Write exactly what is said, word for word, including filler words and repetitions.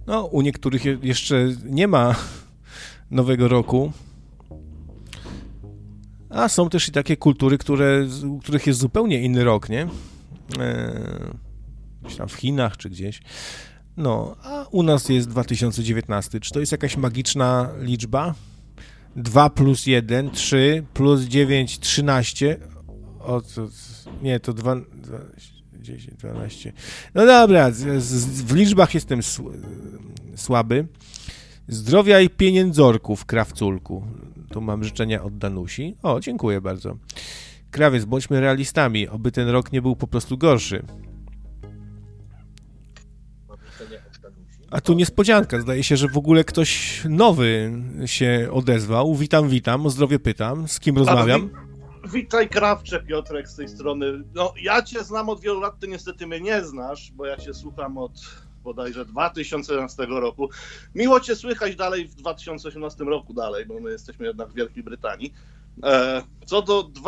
No, u niektórych je- jeszcze nie ma nowego roku, a są też i takie kultury, które, u których jest zupełnie inny rok, nie? Eee, gdzieś tam w Chinach czy gdzieś. No, a u nas jest dwa tysiące dziewiętnasty. Czy to jest jakaś magiczna liczba? dwa plus jeden, trzy plus dziewięć, trzynaście. O, to, nie, to dwa, dziesięć, dwanaście. No dobra, z, z, w liczbach jestem sł, słaby. Zdrowia i pieniędzorków, krawculku. Tu mam życzenia od Danusi. O, dziękuję bardzo. Krawiec, bądźmy realistami, oby ten rok nie był po prostu gorszy. A tu niespodzianka, zdaje się, że w ogóle ktoś nowy się odezwał. Witam, witam, o zdrowie pytam, z kim rozmawiam? A, wi- witaj Krawcze, Piotrek z tej strony. No, ja cię znam od wielu lat, ty niestety mnie nie znasz, bo ja cię słucham od bodajże dwa tysiące jedenastego roku. Miło cię słychać dalej w dwa tysiące osiemnastym roku dalej, bo my jesteśmy jednak w Wielkiej Brytanii. E, co do